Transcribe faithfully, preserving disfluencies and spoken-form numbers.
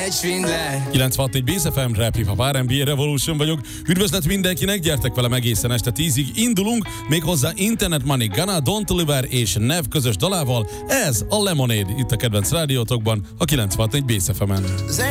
egy svindler. kilencvenhat négy Bész ef em, Rap Hip Hop er end bé Revolution vagyok. Üdvözlet mindenkinek, gyertek velem egészen este tízig. Indulunk, méghozzá Internet Money, Ghana, Don't Deliver és Nev közös dalával. Ez a Lemonade, itt a kedvenc rádiótokban, a kilencvenhat négy Bész ef emen.